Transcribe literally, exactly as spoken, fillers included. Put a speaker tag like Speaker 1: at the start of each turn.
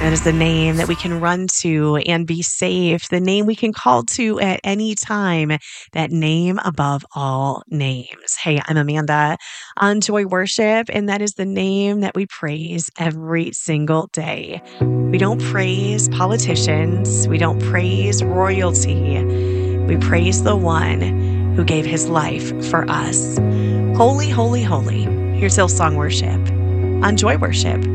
Speaker 1: That is the name that we can run to and be safe, the name we can call to at any time, that name above all names. Hey, I'm Amanda on Joy Worship, and that is the name that we praise every single day. We don't praise politicians, we don't praise royalty. We praise the one who gave his life for us. Holy, holy, holy. Here's Hillsong Worship on Joy Worship.